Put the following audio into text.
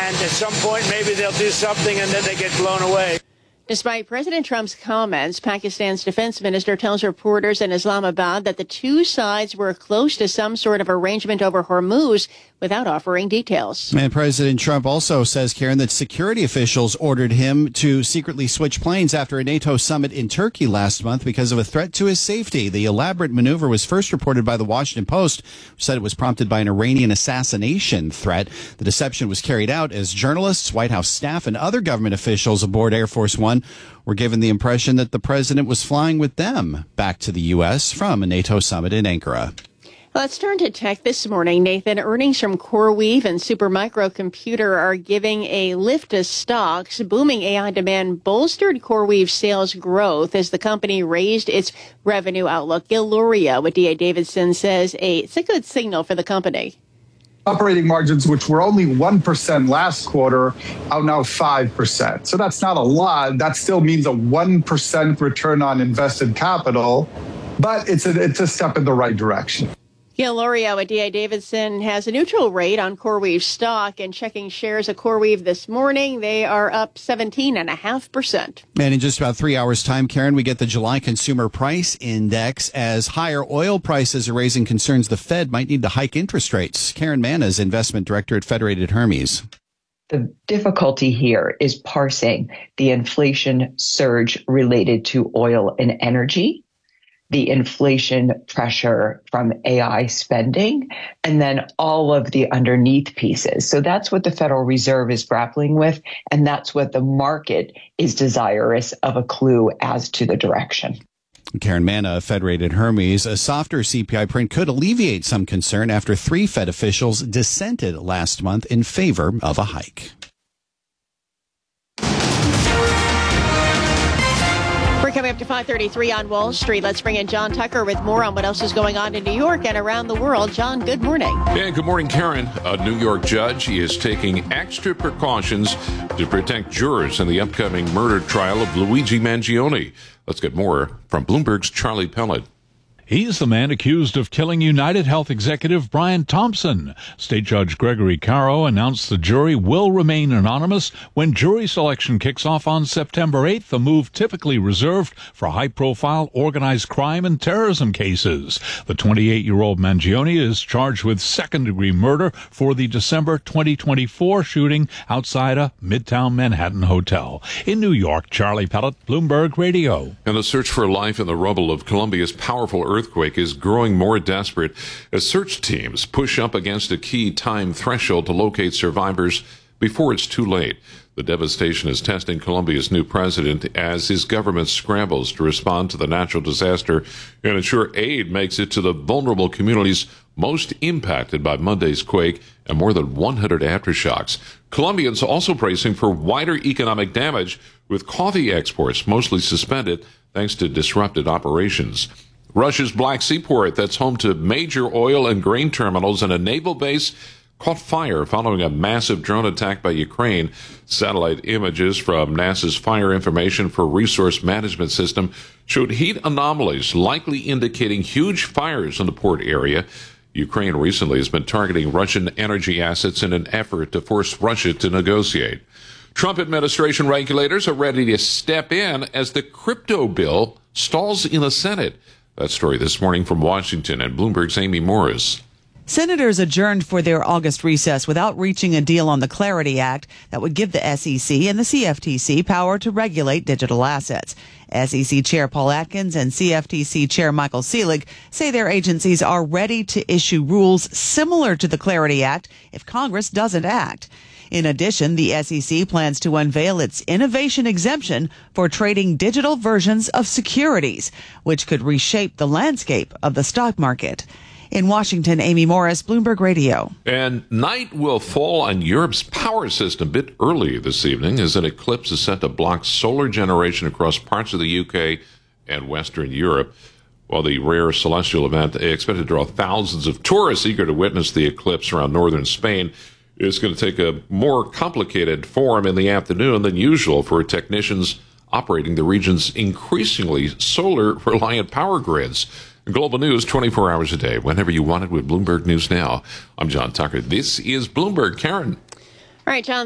And at some point, maybe they'll do something and then they get blown away. Despite President Trump's comments, Pakistan's defense minister tells reporters in Islamabad that the two sides were close to some sort of arrangement over Hormuz without offering details. And President Trump also says, Karen, that security officials ordered him to secretly switch planes after a NATO summit in Turkey last month because of a threat to his safety. The elaborate maneuver was first reported by the Washington Post, which said it was prompted by an Iranian assassination threat. The deception was carried out as journalists, White House staff, and other government officials aboard Air Force One were given the impression that the president was flying with them back to the U.S. from a NATO summit in Ankara. Let's turn to tech this morning. Nathan, earnings from CoreWeave and Supermicro Computer are giving a lift to stocks. Booming AI demand bolstered CoreWeave sales growth as the company raised its revenue outlook. Gil Luria with D.A. Davidson says it's a good signal for the company. Operating margins, which were only 1% last quarter, are now 5%. So that's not a lot. That still means a 1% return on invested capital, but it's a step in the right direction. Gil Luria at D.A. Davidson has a neutral rate on CoreWeave stock, and checking shares of CoreWeave this morning, they are up 17.5%. And in just about 3 hours' time, Karen, we get the July Consumer Price Index as higher oil prices are raising concerns the Fed might need to hike interest rates. Karen Manna is investment director at Federated Hermes. The difficulty here is parsing the inflation surge related to oil and energy, the inflation pressure from AI spending, and then all of the underneath pieces. So that's what the Federal Reserve is grappling with, and that's what the market is desirous of a clue as to the direction. Karen Manna, Federated Hermes. A softer CPI print could alleviate some concern after 3 Fed officials dissented last month in favor of a hike. We're coming up to 5:33 on Wall Street. Let's bring in John Tucker with more on what else is going on in New York and around the world. John, good morning. Yeah, good morning, Karen. A New York judge is taking extra precautions to protect jurors in the upcoming murder trial of Luigi Mangione. Let's get more from Bloomberg's Charlie Pellet. He's the man accused of killing United Health executive Brian Thompson. State Judge Gregory Caro announced the jury will remain anonymous when jury selection kicks off on September 8th, a move typically reserved for high-profile organized crime and terrorism cases. The 28-year-old Mangione is charged with second-degree murder for the December 2024 shooting outside a Midtown Manhattan hotel. In New York, Charlie Pellet, Bloomberg Radio. And the search for life in the rubble of Colombia's powerful earthquake is growing more desperate as search teams push up against a key time threshold to locate survivors before it's too late. The devastation is testing Colombia's new president as his government scrambles to respond to the natural disaster and ensure aid makes it to the vulnerable communities most impacted by Monday's quake and more than 100 aftershocks. Colombians also bracing for wider economic damage, with coffee exports mostly suspended thanks to disrupted operations. Russia's Black Sea port, that's home to major oil and grain terminals and a naval base, caught fire following a massive drone attack by Ukraine. Satellite images from NASA's Fire Information for Resource Management System showed heat anomalies likely indicating huge fires in the port area. Ukraine recently has been targeting Russian energy assets in an effort to force Russia to negotiate. Trump administration regulators are ready to step in as the crypto bill stalls in the Senate. That story this morning from Washington and Bloomberg's Amy Morris. Senators adjourned for their August recess without reaching a deal on the Clarity Act that would give the SEC and the CFTC power to regulate digital assets. SEC Chair Paul Atkins and CFTC Chair Michael Selig say their agencies are ready to issue rules similar to the Clarity Act if Congress doesn't act. In addition, the SEC plans to unveil its innovation exemption for trading digital versions of securities, which could reshape the landscape of the stock market. In Washington, Amy Morris, Bloomberg Radio. And night will fall on Europe's power system a bit early this evening as an eclipse is set to block solar generation across parts of the UK and Western Europe. While the rare celestial event expected to draw thousands of tourists eager to witness the eclipse around northern Spain, it's going to take a more complicated form in the afternoon than usual for technicians operating the region's increasingly solar-reliant power grids. Global news 24 hours a day, whenever you want it with Bloomberg News Now. I'm John Tucker. This is Bloomberg. Karen. All right, John.